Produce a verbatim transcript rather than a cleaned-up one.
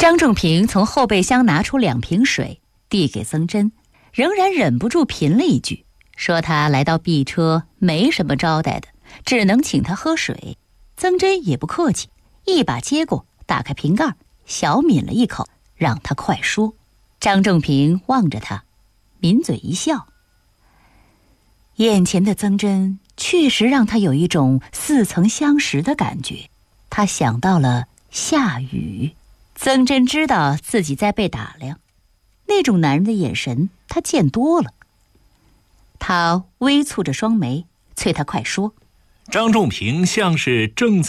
张仲平从后备箱拿出两瓶水，递给曾真，仍然忍不住贫了一句，说他来到 B 车没什么招待的，只能请他喝水。曾真也不客气，一把接过，打开瓶盖，小抿了一口，让他快说。张仲平望着他，抿嘴一笑。眼前的曾真确实让他有一种似曾相识的感觉，他想到了夏雨。曾真知道自己在被打量，那种男人的眼神他见多了。他微蹙着双眉，催他快说。 张仲平像是正